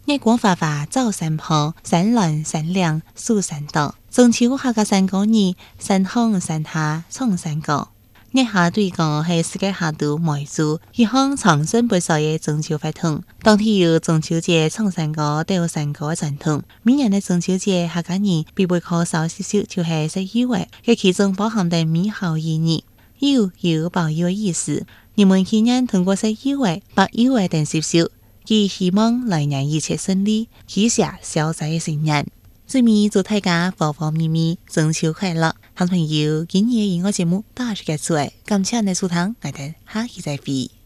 日光花花照山坡，山巒山涼樹山多。中秋下個3個日，山上山下唱山歌。日下對歌係世界下都梅州一項長生不衰嘅中秋活動。當天有中秋節唱山歌、吊山歌嘅傳統。每年嘅中秋節下個日必不可少少少，就係11月，佢其中包含的美好意義。有保佑嘅意思。人們紀念通過11月、8月等少少，寄希望來年一切順利，祈下消災嘅新年。最尾祝大家方方面面中秋快樂。好朋友，今日音樂節目到此結束，感謝你收聽，我哋下期再會。